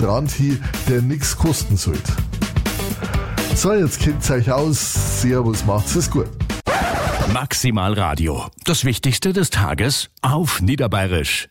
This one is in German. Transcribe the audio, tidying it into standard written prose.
Strand hin, der nichts kosten sollte. So, jetzt kennt's euch aus. Servus, macht's es gut. Maximal Radio. Das Wichtigste des Tages auf Niederbayerisch.